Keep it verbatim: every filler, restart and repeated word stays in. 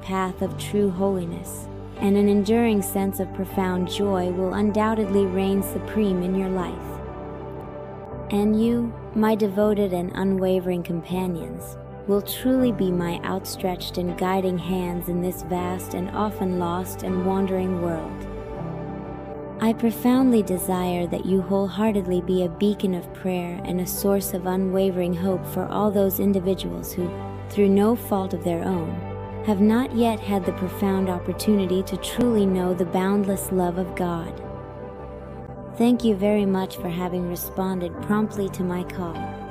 path of true holiness, and an enduring sense of profound joy will undoubtedly reign supreme in your life. And you, my devoted and unwavering companions, will truly be my outstretched and guiding hands in this vast and often lost and wandering world. I profoundly desire that you wholeheartedly be a beacon of prayer and a source of unwavering hope for all those individuals who, through no fault of their own, have not yet had the profound opportunity to truly know the boundless love of God. Thank you very much for having responded promptly to my call.